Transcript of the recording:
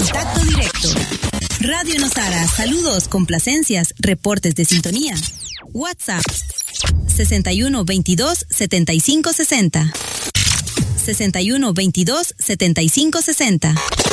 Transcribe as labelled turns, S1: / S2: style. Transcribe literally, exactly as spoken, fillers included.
S1: contacto directo. Radio Nosara, saludos, complacencias, reportes de sintonía. WhatsApp sesenta y uno veintidós setenta y cinco sesenta. sesenta y uno veintidós setenta y cinco sesenta.